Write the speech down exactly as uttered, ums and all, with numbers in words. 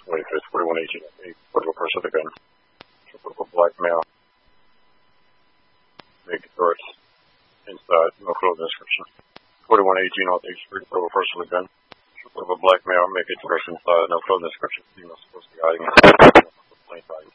twenty-fifth, forty-one eighteen, a photo of a person with a gun. Photo of a black male. Make shorts inside, no clothing description. forty-one eighteen, all things free. Photo of a person with a gun. Photo of a black male, make it dress inside, no clothing description. Female supposed to be hiding inside.